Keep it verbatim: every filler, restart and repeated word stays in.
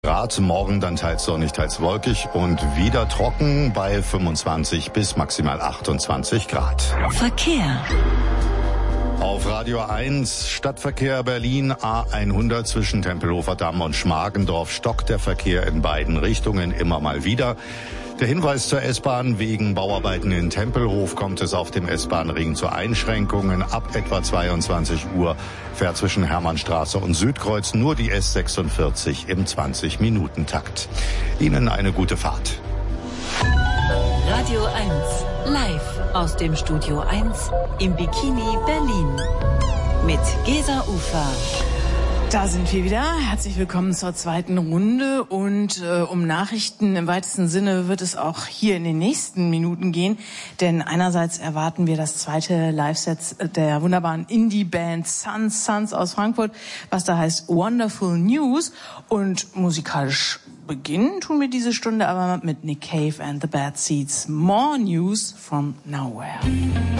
Grad, morgen dann teils sonnig, teils wolkig und wieder trocken bei fünfundzwanzig bis maximal achtundzwanzig Grad. Verkehr. Auf Radio eins, Stadtverkehr Berlin A hundert zwischen Tempelhofer Damm und Schmargendorf stockt der Verkehr in beiden Richtungen immer mal wieder. Der Hinweis zur S-Bahn: Wegen Bauarbeiten in Tempelhof kommt es auf dem S-Bahn-Ring zu Einschränkungen. Ab etwa zweiundzwanzig Uhr fährt zwischen Hermannstraße und Südkreuz nur die S sechsundvierzig im zwanzig-Minuten-Takt. Ihnen eine gute Fahrt. Radio eins, live aus dem Studio eins im Bikini Berlin mit Gesa Ufer. Da sind wir wieder. Herzlich willkommen zur zweiten Runde. Und äh, um Nachrichten im weitesten Sinne wird es auch hier in den nächsten Minuten gehen. Denn einerseits erwarten wir das zweite Live-Set der wunderbaren Indie-Band Sons, Sons aus Frankfurt, was da heißt Wonderful News. Und musikalisch beginnen tun wir diese Stunde aber mit Nick Cave and the Bad Seeds. More News from Nowhere.